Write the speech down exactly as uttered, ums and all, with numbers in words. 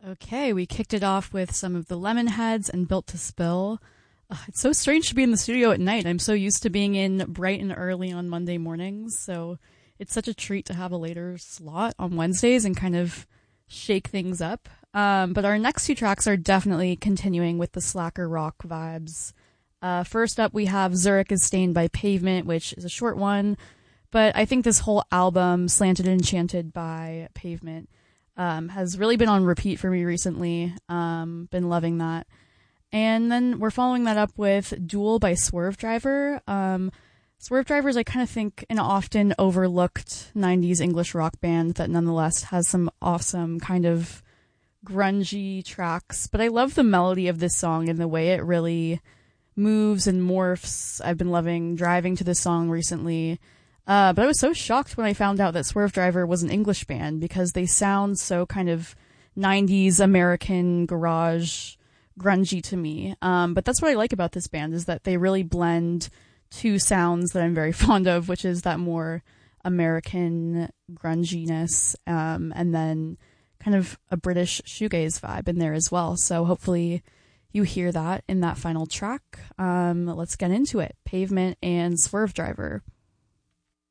Okay, we kicked it off with some of the Lemonheads and Built to Spill. Uh, it's so strange to be in the studio at night. I'm so used to being in bright and early on Monday mornings, so it's such a treat to have a later slot on Wednesdays and kind of shake things up. Um, but our next two tracks are definitely continuing with the slacker rock vibes. Uh, first up, we have Zurich is Stained by Pavement, which is a short one, but I think this whole album, Slanted and Enchanted by Pavement, Um, has really been on repeat for me recently. Um, been loving that. And then we're following that up with Duel by Swerve Driver. Um, Swerve Driver is, I kind of think, an often overlooked nineties English rock band that nonetheless has some awesome kind of grungy tracks. But I love the melody of this song and the way it really moves and morphs. I've been loving driving to this song recently. Uh, but I was so shocked when I found out that Swerve Driver was an English band because they sound so kind of nineties American garage grungy to me. Um, but that's what I like about this band is that they really blend two sounds that I'm very fond of, which is that more American grunginess, um, and then kind of a British shoegaze vibe in there as well. So hopefully you hear that in that final track. Um, let's get into it. Pavement and Swerve Driver.